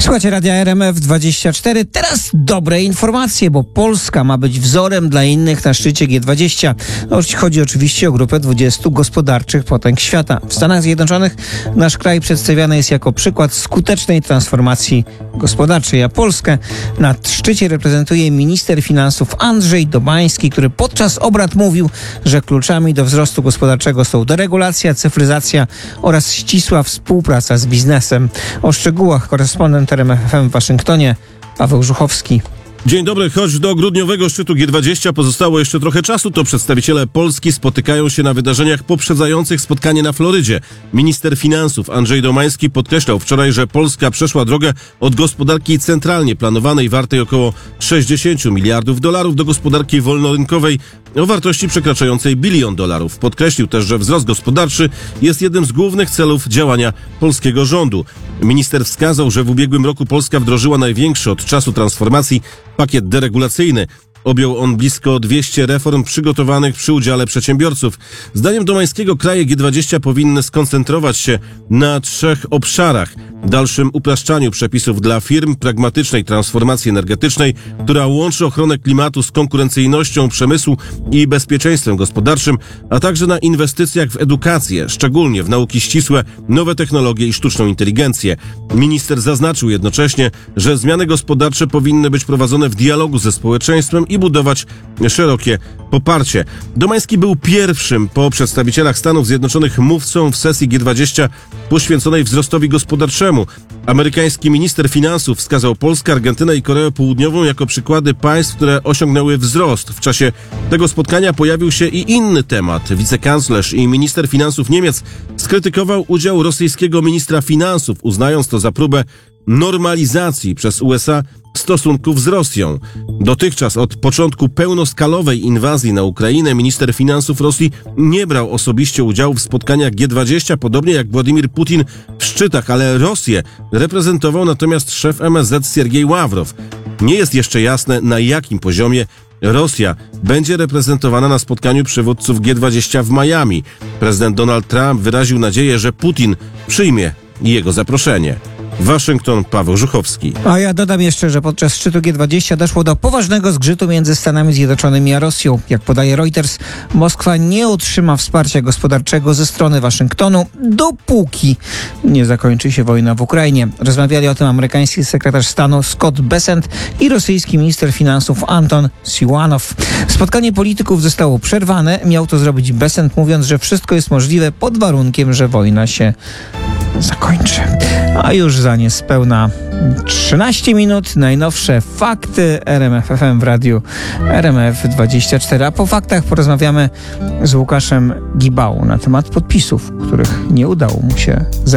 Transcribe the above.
Słuchajcie Radia RMF24. Teraz dobre informacje, bo Polska ma być wzorem dla innych na szczycie G20. Chodzi oczywiście o grupę 20 gospodarczych potęg świata. W Stanach Zjednoczonych nasz kraj przedstawiany jest jako przykład skutecznej transformacji gospodarczej, a Polskę na szczycie reprezentuje minister finansów Andrzej Domański, który podczas obrad mówił, że kluczami do wzrostu gospodarczego są deregulacja, cyfryzacja oraz ścisła współpraca z biznesem. O szczegółach korespondent RMF FM w Waszyngtonie Paweł Żuchowski. Dzień dobry. Choć do grudniowego szczytu G20 pozostało jeszcze trochę czasu, to przedstawiciele Polski spotykają się na wydarzeniach poprzedzających spotkanie na Florydzie. Minister finansów Andrzej Domański podkreślał wczoraj, że Polska przeszła drogę od gospodarki centralnie planowanej wartej około 60 miliardów dolarów do gospodarki wolnorynkowej o wartości przekraczającej $1 bilion. Podkreślił też, że wzrost gospodarczy jest jednym z głównych celów działania polskiego rządu. Minister wskazał, że w ubiegłym roku Polska wdrożyła największy od czasu transformacji pakiet deregulacyjny. Objął on blisko 200 reform przygotowanych przy udziale przedsiębiorców. Zdaniem Domańskiego kraje G20 powinny skoncentrować się na 3 obszarach. Dalszym upraszczaniu przepisów dla firm, pragmatycznej transformacji energetycznej, która łączy ochronę klimatu z konkurencyjnością przemysłu i bezpieczeństwem gospodarczym, a także na inwestycjach w edukację, szczególnie w nauki ścisłe, nowe technologie i sztuczną inteligencję. Minister zaznaczył jednocześnie, że zmiany gospodarcze powinny być prowadzone w dialogu ze społeczeństwem i budować szerokie poparcie. Domański był pierwszym po przedstawicielach Stanów Zjednoczonych mówcą w sesji G20 poświęconej wzrostowi gospodarczemu. Amerykański minister finansów wskazał Polskę, Argentynę i Koreę Południową jako przykłady państw, które osiągnęły wzrost. W czasie tego spotkania pojawił się i inny temat. Wicekanclerz i minister finansów Niemiec skrytykował udział rosyjskiego ministra finansów, uznając to za próbę normalizacji przez USA stosunków z Rosją. Dotychczas od początku pełnoskalowej inwazji na Ukrainę minister finansów Rosji nie brał osobiście udziału w spotkaniach G20, podobnie jak Władimir Putin w szczytach, ale Rosję reprezentował natomiast szef MSZ Siergiej Ławrow. Nie jest jeszcze jasne, na jakim poziomie Rosja będzie reprezentowana na spotkaniu przywódców G20 w Miami. Prezydent Donald Trump wyraził nadzieję, że Putin przyjmie jego zaproszenie. Waszyngton, Paweł Żuchowski. A ja dodam jeszcze, że podczas szczytu G20 doszło do poważnego zgrzytu między Stanami Zjednoczonymi a Rosją. Jak podaje Reuters, Moskwa nie otrzyma wsparcia gospodarczego ze strony Waszyngtonu, dopóki nie zakończy się wojna w Ukrainie. Rozmawiali o tym amerykański sekretarz stanu Scott Bessent i rosyjski minister finansów Anton Siluanow. Spotkanie polityków zostało przerwane. Miał to zrobić Bessent, mówiąc, że wszystko jest możliwe pod warunkiem, że wojna się zakończy. A już za niespełna 13 minut najnowsze fakty RMF FM w radiu RMF24. A po faktach porozmawiamy z Łukaszem Gibałą na temat podpisów, których nie udało mu się zebrać.